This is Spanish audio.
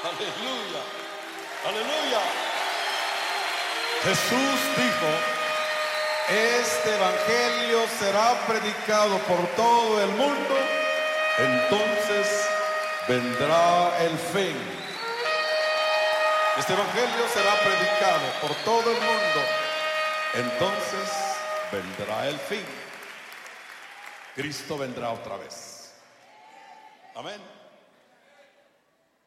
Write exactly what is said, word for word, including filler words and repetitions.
Aleluya. Aleluya. Jesús dijo: este evangelio será predicado por todo el mundo, entonces vendrá el fin. Este evangelio será predicado por todo el mundo, entonces vendrá el fin. Cristo vendrá otra vez. Amén.